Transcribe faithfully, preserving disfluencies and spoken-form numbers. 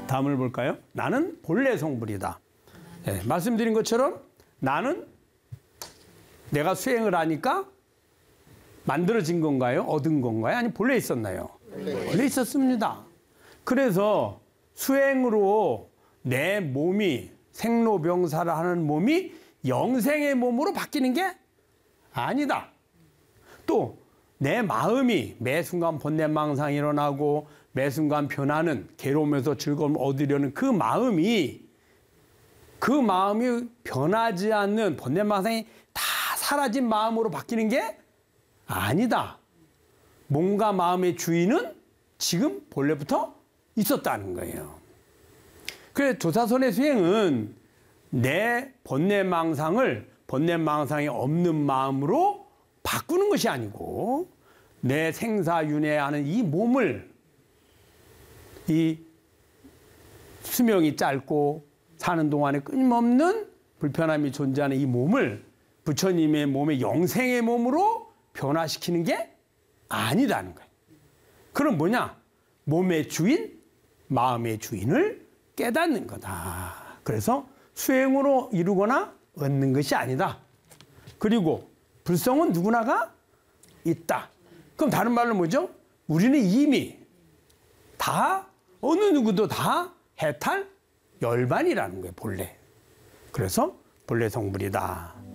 다음을 볼까요? 나는 본래 성불이다. 네, 말씀드린 것처럼 나는 내가 수행을 하니까 만들어진 건가요? 얻은 건가요? 아니 본래 있었나요? 본래 있었습니다. 그래서 수행으로 내 몸이 생로병사를 하는 몸이 영생의 몸으로 바뀌는 게 아니다. 또 내 마음이 매 순간 번뇌망상이 일어나고 매 순간 변하는 괴로움에서 즐거움을 얻으려는 그 마음이 그 마음이 변하지 않는 번뇌망상이 다 사라진 마음으로 바뀌는 게 아니다. 몸과 마음의 주인은 지금 본래부터 있었다는 거예요. 그래서 조사선의 수행은 내 번뇌망상을 번뇌망상이 없는 마음으로 바꾸는 것이 아니고 내 생사윤회하는 이 몸을 이 수명이 짧고 사는 동안에 끊임없는 불편함이 존재하는 이 몸을 부처님의 몸의 영생의 몸으로 변화시키는 게 아니다는 거예요. 그럼 뭐냐? 몸의 주인, 마음의 주인을 깨닫는 거다. 그래서 수행으로 이루거나 얻는 것이 아니다. 그리고 불성은 누구나가 있다. 그럼 다른 말로 뭐죠? 우리는 이미 다 어느 누구도 다 해탈 열반이라는 거예요. 본래. 그래서 본래 성불이다.